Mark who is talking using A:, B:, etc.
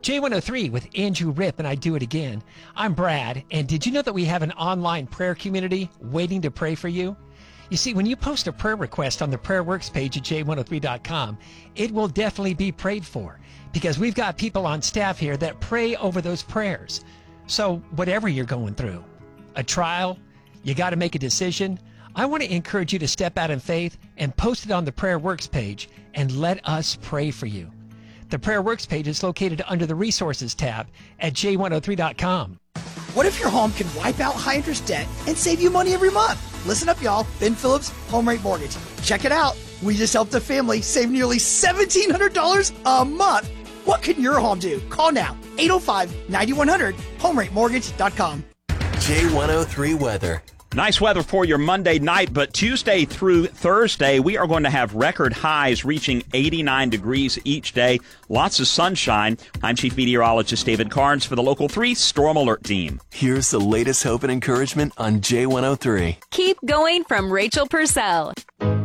A: J103 with Andrew Ripp, and I do it again. I'm Brad, and did you know that we have an online prayer community waiting to pray for you? You see, when you post a prayer request on the Prayer Works page at j103.com, it will definitely be prayed for because we've got people on staff here that pray over those prayers. So whatever you're going through, a trial, you got to make a decision, I want to encourage you to step out in faith and post it on the Prayer Works page and let us pray for you. The Prayer Works page is located under the Resources tab at j103.com.
B: What if your home can wipe out high-interest debt and save you money every month? Listen up, y'all. Ben Phillips, Home Rate Mortgage. Check it out. We just helped a family save nearly $1,700 a month. What can your home do? Call now. 805-9100. HomeRateMortgage.com.
C: J103 weather.
D: Nice weather for your Monday night, but Tuesday through Thursday, we are going to have record highs reaching 89 degrees each day. Lots of sunshine. I'm Chief Meteorologist David Carnes for the Local 3 Storm Alert Team.
C: Here's the latest hope and encouragement on J103.
E: Keep going from Rachel Purcell.